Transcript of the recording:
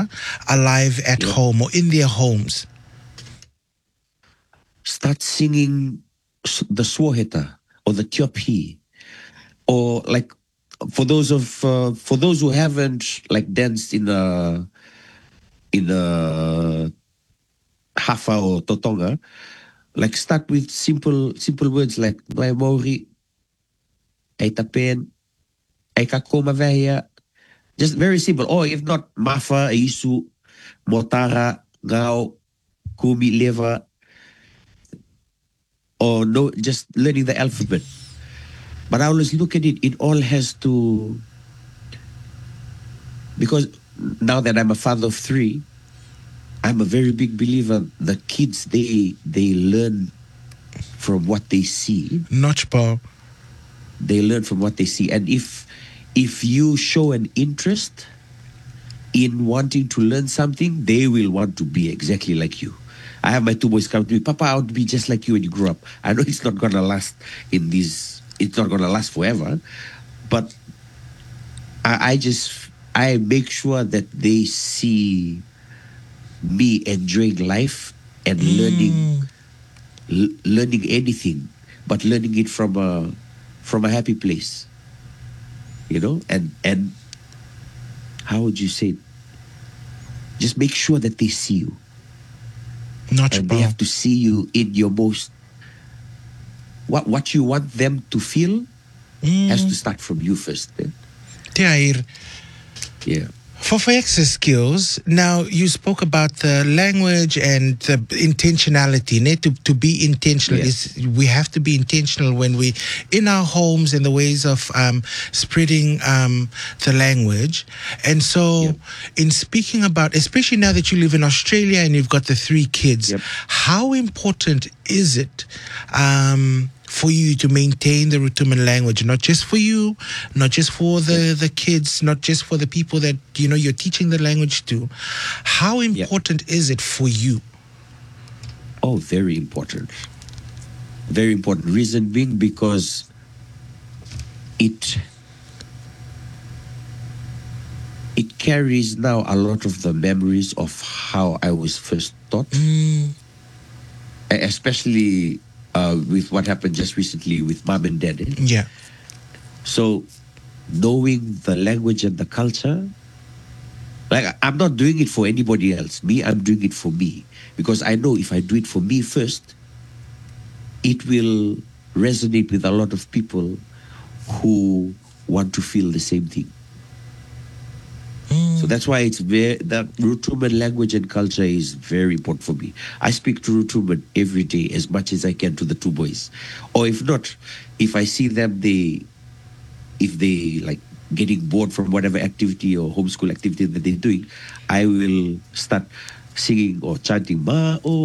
culture alive at home or in their homes? Start singing the Swoheta or the Tiopi, or like for those who haven't like danced in a Hafa or Totonga, like start with simple words like Mai Mauri, Ai Tapen, Ai Kakoma Vehia. Just very simple. Or if not, Mafa, Isu, Motara, Gao, Kumi, Leva, or no, just learning the alphabet. But I always look at it, it all has to, because now that I'm a father of 3, I'm a very big believer the kids, they learn from what they see. Notchball. They learn from what they see. And if you show an interest in wanting to learn something, they will want to be exactly like you. I have my 2 boys come to me, Papa, I want to be just like you when you grow up. I know it's not gonna last it's not gonna last forever, but I make sure that they see me enjoying life and learning anything, but learning it from a happy place, and how would you say it? Just make sure that they see you. And they have to see you in your most, what you want them to feel has to start from you first. Yeah. For access skills, now you spoke about the language and the intentionality. To be intentional we have to be intentional when we in our homes and the ways of spreading the language. And so in speaking about, especially now that you live in Australia and you've got the 3 kids, how important is it for you to maintain the Rutuman language, not just for you, not just for the kids, not just for the people that you're teaching the language to? How important is it for you? Oh, very important. Very important. Reason being because it carries now a lot of the memories of how I was first taught, especially with what happened just recently with mom and dad. Yeah. So knowing the language and the culture, like I'm not doing it for anybody else. I'm doing it for me. Because I know if I do it for me first, it will resonate with a lot of people who want to feel the same thing. So that's why that Rutuman language and culture is very important for me. I speak to Rutuman every day as much as I can to the 2 boys. Or if not, if I see them, if they like getting bored from whatever activity or homeschool activity that they're doing, I will start singing or chanting Ma O